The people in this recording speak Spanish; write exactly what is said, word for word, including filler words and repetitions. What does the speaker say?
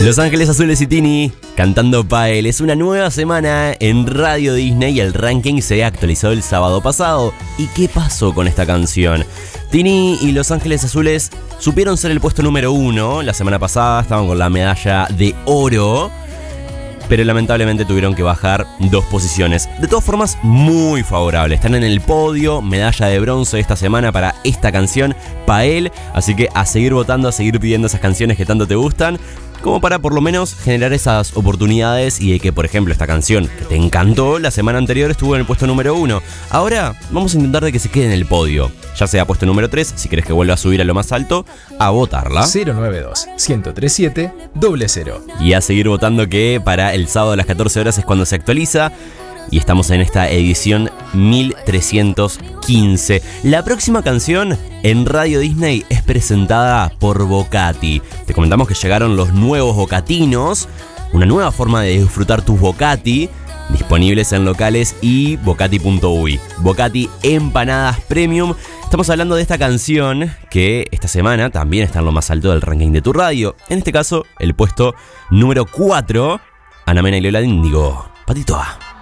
Los Ángeles Azules y Tini cantando Pael. Es una nueva semana en Radio Disney y el ranking se actualizó el sábado pasado. ¿Y qué pasó con esta canción? Tini y Los Ángeles Azules supieron ser el puesto número uno. La semana pasada estaban con la medalla de oro, pero lamentablemente tuvieron que bajar dos posiciones. De todas formas, muy favorable. Están en el podio, medalla de bronce esta semana para esta canción, Pael. Así que a seguir votando, a seguir pidiendo esas canciones que tanto te gustan, como para por lo menos generar esas oportunidades y de que, por ejemplo, esta canción que te encantó la semana anterior estuvo en el puesto número uno. Ahora vamos a intentar de que se quede en el podio, ya sea puesto número tres, si querés que vuelva a subir a lo más alto, a votarla. cero nueve dos, uno cero tres siete, cero cero. Y a seguir votando, que para el sábado a las catorce horas es cuando se actualiza. Y estamos en esta edición mil trescientos quince. La próxima canción en Radio Disney es presentada por Bocati. Te comentamos que llegaron los nuevos bocatinos, una nueva forma de disfrutar tus Bocati, disponibles en locales y bocati punto uy. Bocati Empanadas Premium. Estamos hablando de esta canción que esta semana también está en lo más alto del ranking de tu radio. En este caso, el puesto número cuatro, Ana Mena y Lola Índigo. Patito A.